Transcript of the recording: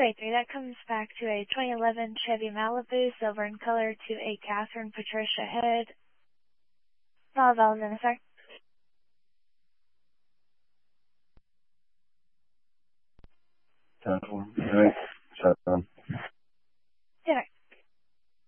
283, that comes back to a 2011 Chevy Malibu, silver in color, to a Catherine Patricia Head. All vowels in, sir. 10-4. All right. Shut down.